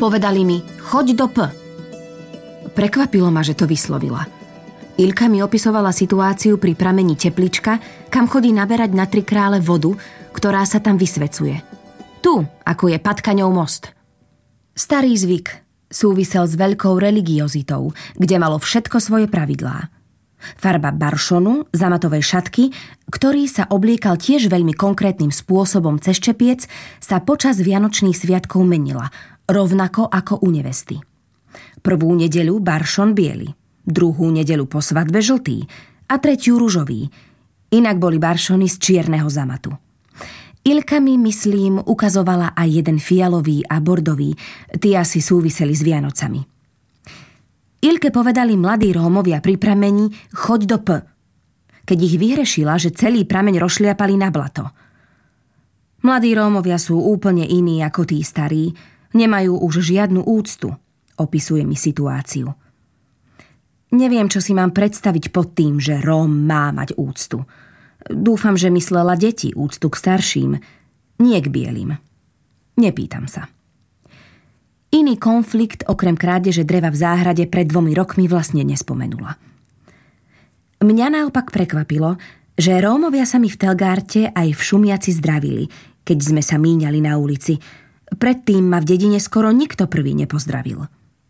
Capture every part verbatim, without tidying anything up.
Povedali mi, choď do P. Prekvapilo ma, že to vyslovila. Ilka mi opisovala situáciu pri pramení Teplička, kam chodí naberať na Tri Krále vodu, ktorá sa tam vysvecuje. Tu, ako je Patkaňov most. Starý zvyk súvisel s veľkou religiozitou, kde malo všetko svoje pravidlá. Farba baršonu, zamatovej šatky, ktorý sa obliekal tiež veľmi konkrétnym spôsobom cez čepiec, sa počas vianočných sviatkov menila, rovnako ako u nevesty. Prvú nedeľu baršon biely, druhú nedeľu po svadbe žltý a tretiu ružový. Inak boli baršony z čierneho zamatu. Ilka mi, myslím, ukazovala aj jeden fialový a bordový, tí asi súviseli s Vianocami. Ilke povedali mladí Rómovia pri pramení, choď do P, keď ich vyhrešila, že celý prameň rozšliapali na blato. Mladí Rómovia sú úplne iní ako tí starí, nemajú už žiadnu úctu, opisuje mi situáciu. Neviem, čo si mám predstaviť pod tým, že Róm má mať úctu. Dúfam, že myslela deti úctu k starším, nie k bielým. Nepýtam sa. Iný konflikt okrem krádeže dreva v záhrade pred dvomi rokmi vlastne nespomenula. Mňa naopak prekvapilo, že Rómovia sa mi v Telgárte aj v Šumiaci zdravili, keď sme sa míňali na ulici. Predtým ma v dedine skoro nikto prvý nepozdravil.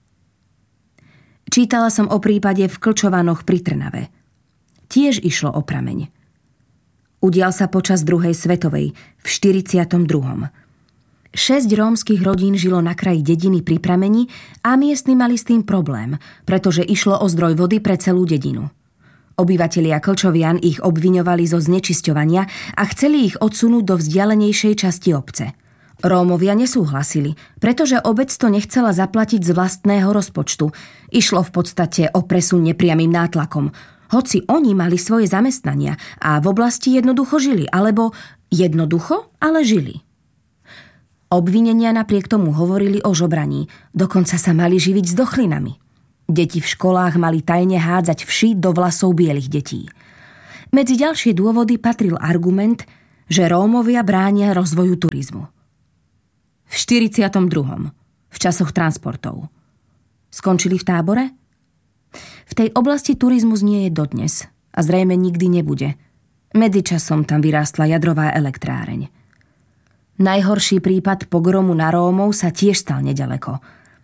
Čítala som o prípade v Klčovanoch pri Trnave. Tiež išlo o prameň. Udial sa počas druhej svetovej, v štyridsiatom druhom. Šesť rómskych rodín žilo na kraji dediny pri prameni a miestni mali s tým problém, pretože išlo o zdroj vody pre celú dedinu. Obyvatelia Klčovian ich obviňovali zo znečisťovania a chceli ich odsunúť do vzdialenejšej časti obce. Rómovia nesúhlasili, pretože obec to nechcela zaplatiť z vlastného rozpočtu. Išlo v podstate o presun nepriamym nátlakom, hoci oni mali svoje zamestnania a v oblasti jednoducho žili, alebo jednoducho, ale žili. Obvinenia napriek tomu hovorili o žobraní, dokonca sa mali živiť s dochlinami. Deti v školách mali tajne hádzať vši do vlasov bielých detí. Medzi ďalšie dôvody patril argument, že Rómovia bránia rozvoju turizmu. V štyridsiatom druhom, v časoch transportov. Skončili v tábore? V tej oblasti turizmus nie je dodnes a zrejme nikdy nebude. Medzičasom tam vyrástla jadrová elektráreň. Najhorší prípad pogromu na Rómov sa tiež stal nedaleko.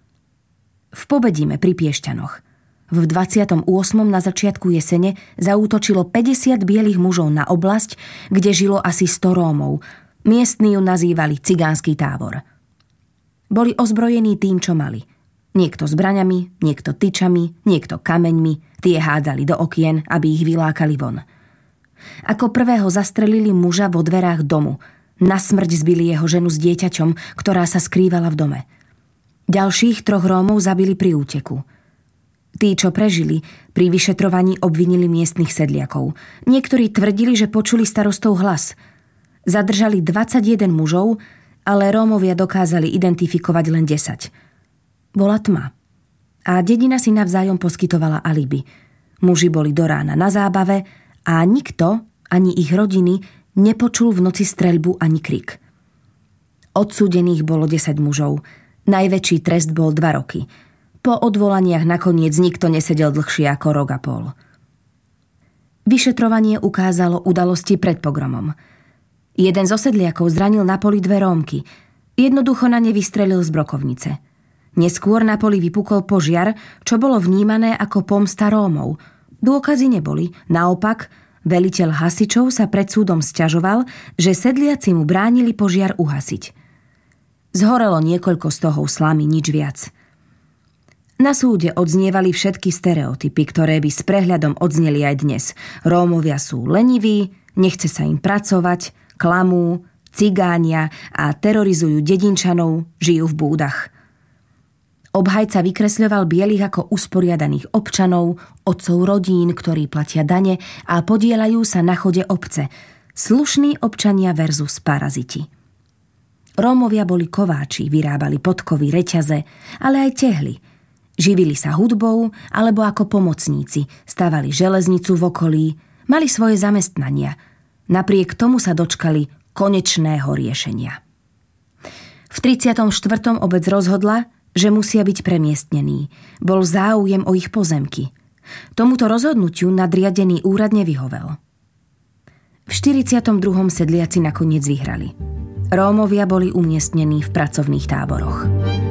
V Pobedíme pri Piešťanoch v dvadsiatom ôsmom na začiatku jesene zaútočilo päťdesiat bielých mužov na oblasť, kde žilo asi sto Rómov. Miestni ju nazývali cigánsky tábor. Boli ozbrojení tým, čo mali. Niekto zbraňami, niekto tyčami, niekto kameňmi, tie hádzali do okien, aby ich vylákali von. Ako prvého zastrelili muža vo dverách domu. Na smrť zbili jeho ženu s dieťaťom, ktorá sa skrývala v dome. Ďalších troch Rómov zabili pri úteku. Tí, čo prežili, pri vyšetrovaní obvinili miestnych sedliakov. Niektorí tvrdili, že počuli starostov hlas. Zadržali dvadsaťjeden mužov, ale Rómovia dokázali identifikovať len desať. Bola tma. A dedina si navzájom poskytovala alibi. Muži boli do rána na zábave a nikto, ani ich rodiny, nepočul v noci streľbu ani krik. Odsúdených bolo desať mužov. Najväčší trest bol dva roky. Po odvolaniach nakoniec nikto nesedel dlhšie ako rok a pol. Vyšetrovanie ukázalo udalosti pred pogromom. Jeden z osedliakov zranil na poli dve Rómky. Jednoducho na ne vystrelil z brokovnice. Neskôr na poli vypukol požiar, čo bolo vnímané ako pomsta Rómov. Dôkazy neboli, naopak veliteľ hasičov sa pred súdom sťažoval, že sedliaci mu bránili požiar uhasiť. Zhorelo niekoľko stohov slamy, nič viac. Na súde odznievali všetky stereotypy, ktoré by s prehľadom odzneli aj dnes. Rómovia sú leniví, nechce sa im pracovať, klamú, cigánia a terorizujú dedinčanov, žijú v búdach. Obhajca vykresľoval bielých ako usporiadaných občanov, otcov rodín, ktorí platia dane a podieľajú sa na chode obce. Slušní občania versus paraziti. Rómovia boli kováči, vyrábali podkovy, reťaze, ale aj tehly. Živili sa hudbou alebo ako pomocníci, stavali železnicu v okolí, mali svoje zamestnania. Napriek tomu sa dočkali konečného riešenia. V tridsiatom štvrtom obec rozhodla, že musia byť premiestnení. Bol záujem o ich pozemky. Tomuto rozhodnutiu nadriadený úrad nevyhovel. V štyridsiatom druhom sedliaci nakoniec vyhrali. Rómovia boli umiestnení v pracovných táboroch.